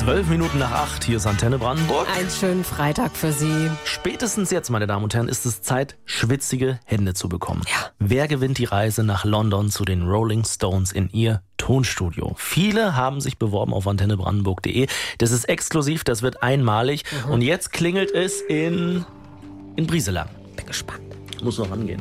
12 Minuten nach 8, hier ist Antenne Brandenburg. Einen schönen Freitag für Sie. Spätestens jetzt, meine Damen und Herren, ist es Zeit, schwitzige Hände zu bekommen. Ja. Wer gewinnt die Reise nach London zu den Rolling Stones in ihr Tonstudio? Viele haben sich beworben auf antennebrandenburg.de. Das ist exklusiv, das wird einmalig. Und jetzt klingelt es in Brieselang. Bin gespannt. Muss noch rangehen.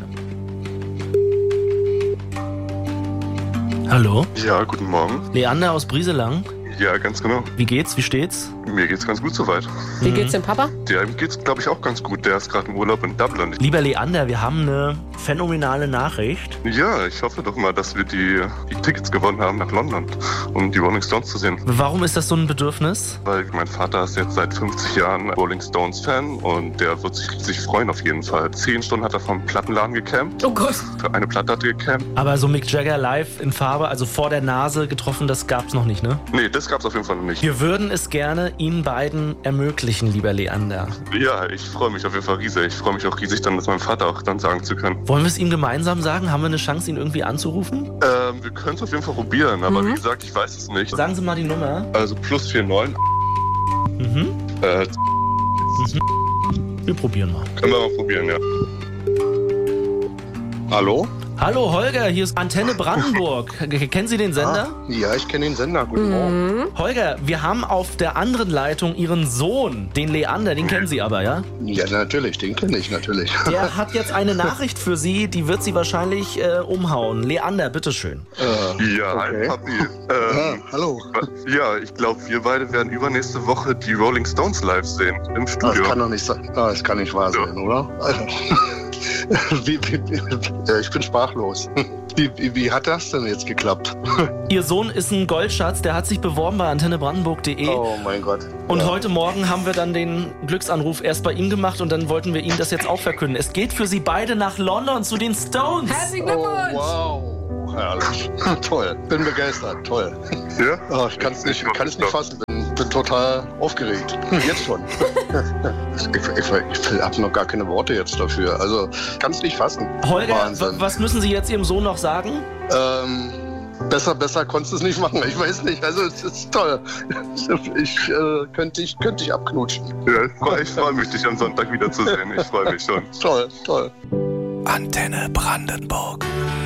Hallo? Ja, guten Morgen. Leander aus Brieselang. Ja, ganz genau. Wie geht's? Wie steht's? Mir geht's ganz gut soweit. Wie geht's dem Papa? Dem geht's, glaube ich, auch ganz gut. Der ist gerade im Urlaub in Dublin. Lieber Leander, wir haben eine phänomenale Nachricht. Ja, ich hoffe doch mal, dass wir die Tickets gewonnen haben nach London, um die Rolling Stones zu sehen. Warum ist das so ein Bedürfnis? Weil mein Vater ist jetzt seit 50 Jahren Rolling Stones Fan und der wird sich riesig freuen auf jeden Fall. 10 Stunden hat er vom Plattenladen gecampt. Oh Gott. Für eine Platte hat er gecampt. Aber so Mick Jagger live in Farbe, also vor der Nase getroffen, das gab's noch nicht, ne? Nee, das gab's auf jeden Fall noch nicht. Wir würden es gerne Ihnen beiden ermöglichen, lieber Leander. Ja, ich freue mich auf jeden Fall riesig. Ich freue mich auch riesig, dann das meinem Vater auch dann sagen zu können. Wollen wir es ihm gemeinsam sagen? Haben wir eine Chance, ihn irgendwie anzurufen? Wir können es auf jeden Fall probieren, aber wie gesagt, ich weiß es nicht. Sagen Sie mal die Nummer. Also +49. Wir probieren mal. Können wir mal probieren, ja. Hallo? Hallo Holger, hier ist Antenne Brandenburg. Kennen Sie den Sender? Ja, ich kenne den Sender. Guten Morgen. Holger, wir haben auf der anderen Leitung Ihren Sohn, den Leander, den kennen Sie aber, ja? Ja, natürlich, den kenne ich natürlich. Der hat jetzt eine Nachricht für Sie, die wird Sie wahrscheinlich umhauen. Leander, bitteschön. Ja, okay. hi Papi. Hallo. Ja, ich glaube, wir beide werden übernächste Woche die Rolling Stones live sehen im Das Studio. kann doch nicht sein. Das kann nicht wahr sein, oder? Ich bin sprachlos. Wie hat das denn jetzt geklappt? Ihr Sohn ist ein Goldschatz, der hat sich beworben bei antennebrandenburg.de. Oh mein Gott. Und Ja. heute Morgen haben wir dann den Glücksanruf erst bei ihm gemacht und dann wollten wir Ihnen das jetzt auch verkünden. Es geht für Sie beide nach London zu den Stones. Herzlichen Oh, Glückwunsch. wow. Herrlich. Toll. Bin begeistert. Toll. Ja? Oh, ich kann es nicht fassen. Bin total aufgeregt. Jetzt schon. Ich habe noch gar keine Worte jetzt dafür. Also, kann es nicht fassen. Holger, Wahnsinn. was müssen Sie jetzt Ihrem Sohn noch sagen? Besser konntest du es nicht machen. Ich weiß nicht. Also, es ist toll. Könnte ich abknutschen. Ja, ich freue mich, dich am Sonntag wiederzusehen. Ich freue mich schon. Toll. Antenne Brandenburg.